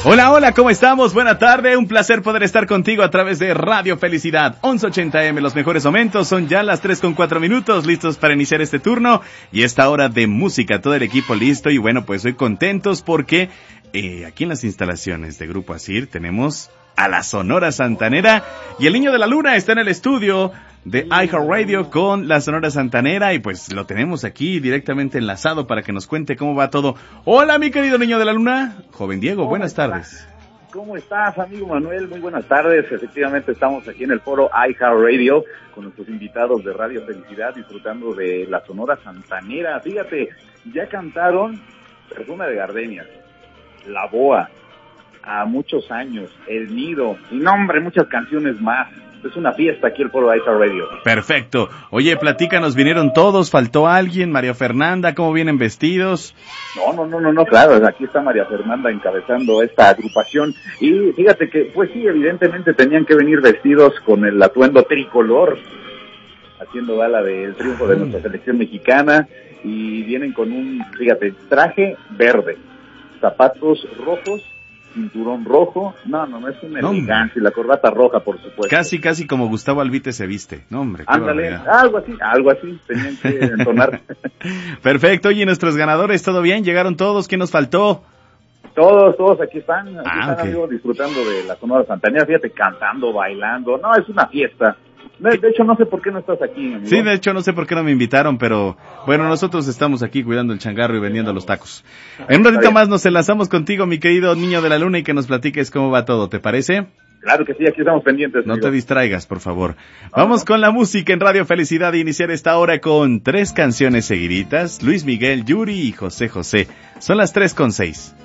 Hola, hola, ¿cómo estamos? Buena tarde, un placer poder estar contigo a través de Radio Felicidad 1180M. Los mejores momentos, son ya las 3:04, listos para iniciar este turno y esta hora de música, todo el equipo listo y bueno, pues hoy contentos porque aquí en las instalaciones de Grupo Asir tenemos a la Sonora Santanera y el Niño de la Luna está en el estudio de iHeartRadio con la Sonora Santanera y pues lo tenemos aquí directamente enlazado para que nos cuente cómo va todo. Hola, mi querido Niño de la Luna. Joven Diego, buenas tardes. ¿Cómo estás, amigo Manuel? Muy buenas tardes. Efectivamente estamos aquí en el foro iHeartRadio con nuestros invitados de Radio Felicidad disfrutando de la Sonora Santanera. Fíjate, ya cantaron Perfume de Gardenias, La Boa, A Muchos Años, El Nido y no, hombre, muchas canciones más. Es una fiesta aquí el foro iHeartRadio. Perfecto. Oye, platícanos, ¿vinieron todos? ¿Faltó alguien? María Fernanda, ¿cómo vienen vestidos? No, claro, aquí está María Fernanda encabezando esta agrupación. Y fíjate que, pues sí, evidentemente tenían que venir vestidos con el atuendo tricolor, haciendo gala del triunfo de nuestra selección mexicana. Y vienen con un, fíjate, traje verde, zapatos rojos, cinturón rojo, no, es una elegancia, y la corbata roja, por supuesto. Casi como Gustavo Albite se viste, no hombre. Ándale, algo así, tenían que entonar. Perfecto, oye, nuestros ganadores, ¿todo bien? ¿Llegaron todos? ¿Quién nos faltó? Todos aquí están, okay, amigos, disfrutando de la Sonora Santanera, fíjate, cantando, bailando, no, es una fiesta. De hecho, no sé por qué no estás aquí, amigo. Sí, de hecho, no sé por qué no me invitaron, pero bueno, nosotros estamos aquí cuidando el changarro y vendiendo los tacos. En un ratito más nos enlazamos contigo, mi querido Niño de la Luna, y que nos platiques cómo va todo, ¿te parece? Claro que sí, aquí estamos pendientes. No te distraigas, por favor. Vamos con la música en Radio Felicidad y iniciar esta hora con 3 canciones seguiditas, Luis Miguel, Yuri y José José. Son las 3:06.